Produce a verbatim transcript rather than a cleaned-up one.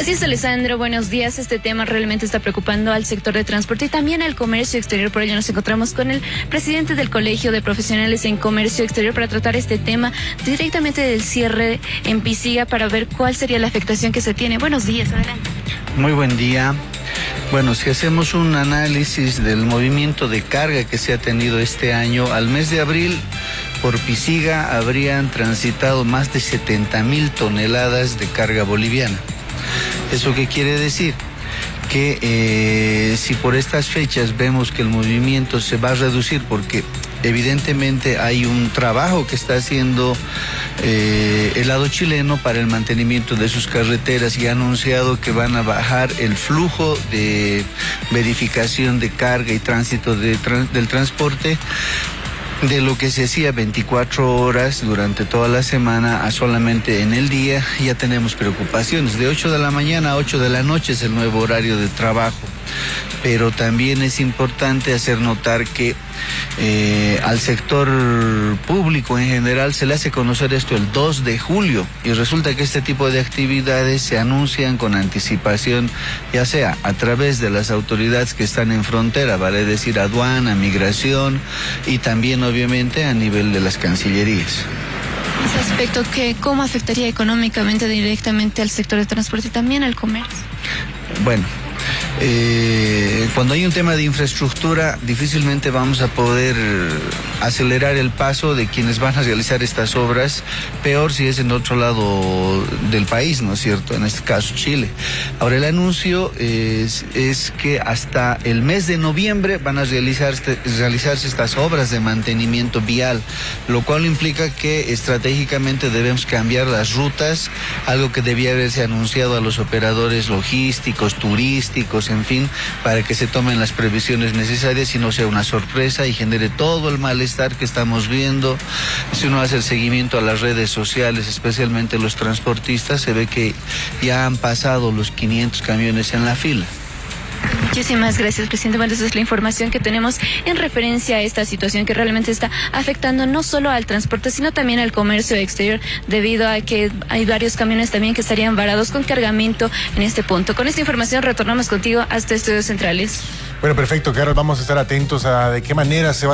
Así es, Alessandro, buenos días. Este tema realmente está preocupando al sector de transporte y también al comercio exterior. Por ello nos encontramos con el presidente del Colegio de Profesionales en Comercio Exterior para tratar este tema directamente del cierre en Pisiga para ver cuál sería la afectación que se tiene. Buenos días, adelante. Muy buen día. Bueno, si hacemos un análisis del movimiento de carga que se ha tenido este año, al mes de abril por Pisiga habrían transitado más de setenta mil toneladas de carga boliviana. ¿Eso qué quiere decir? Que eh, si por estas fechas vemos que el movimiento se va a reducir porque evidentemente hay un trabajo que está haciendo eh, el lado chileno para el mantenimiento de sus carreteras y ha anunciado que van a bajar el flujo de verificación de carga y tránsito de, del transporte de lo que se hacía veinticuatro horas durante toda la semana a solamente en el día. Ya tenemos preocupaciones. De ocho de la mañana a ocho de la noche es el nuevo horario de trabajo. Pero también es importante hacer notar que eh, al sector público en general se le hace conocer esto el dos de julio y resulta que este tipo de actividades se anuncian con anticipación, ya sea a través de las autoridades que están en frontera, vale decir aduana, migración y también obviamente a nivel de las cancillerías. Ese aspecto, que ¿cómo afectaría económicamente directamente al sector de transporte y también al comercio? Bueno, Eh, cuando hay un tema de infraestructura, difícilmente vamos a poder acelerar el paso de quienes van a realizar estas obras, peor si es en otro lado del país, ¿no es cierto? En este caso Chile. Ahora el anuncio es, es que hasta el mes de noviembre van a realizarse, realizarse estas obras de mantenimiento vial, lo cual implica que estratégicamente debemos cambiar las rutas, algo que debía haberse anunciado a los operadores logísticos, turísticos, en fin, para que se tomen las previsiones necesarias y no sea una sorpresa y genere todo el malestar que estamos viendo. Si uno hace el seguimiento a las redes sociales, especialmente los transportistas, se ve que ya han pasado los quinientos camiones en la fila. Muchísimas gracias, presidente. Bueno, esa es la información que tenemos en referencia a esta situación que realmente está afectando no solo al transporte, sino también al comercio exterior, debido a que hay varios camiones también que estarían varados con cargamento en este punto. Con esta información retornamos contigo hasta Estudios Centrales. Bueno, perfecto, Carol. Vamos a estar atentos a de qué manera se va